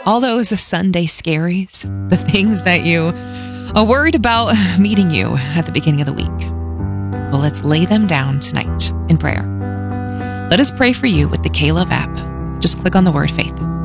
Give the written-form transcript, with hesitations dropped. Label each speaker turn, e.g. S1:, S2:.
S1: all those Sunday scaries, the things that you are worried about meeting you at the beginning of the week. Well, let's lay them down tonight in prayer. Let us pray for you with the K-Love app. Just click on the word faith.